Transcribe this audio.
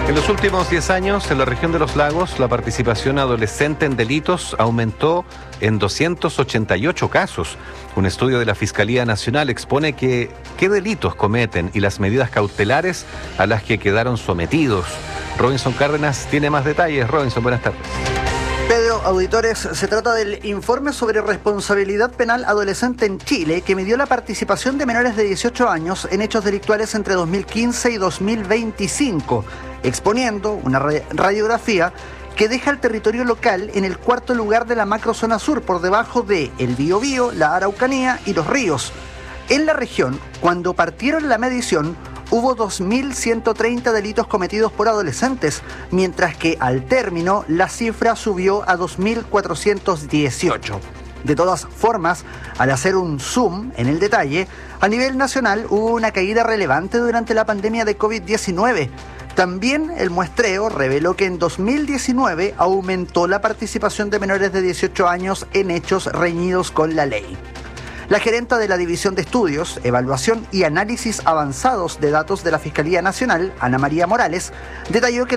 En los últimos 10 años, en la región de los lagos, la participación adolescente en delitos aumentó en 288 casos. Un estudio de la Fiscalía Nacional expone qué delitos cometen y las medidas cautelares a las que quedaron sometidos. Robinson Cárdenas tiene más detalles. Robinson, buenas tardes. Pedro, auditores, se trata del informe sobre responsabilidad penal adolescente en Chile, que midió la participación de menores de 18 años en hechos delictuales entre 2015 y 2025, exponiendo una radiografía que deja el territorio local en el cuarto lugar de la macrozona sur, por debajo de el Biobío, la Araucanía y los ríos. En la región, cuando partieron la medición, hubo 2.130 delitos cometidos por adolescentes, mientras que al término la cifra subió a 2.418. De todas formas, al hacer un zoom en el detalle, a nivel nacional hubo una caída relevante durante la pandemia de COVID-19. También el muestreo reveló que en 2019 aumentó la participación de menores de 18 años en hechos reñidos con la ley. La gerenta de la División de Estudios, Evaluación y Análisis Avanzados de Datos de la Fiscalía Nacional, Ana María Morales, detalló que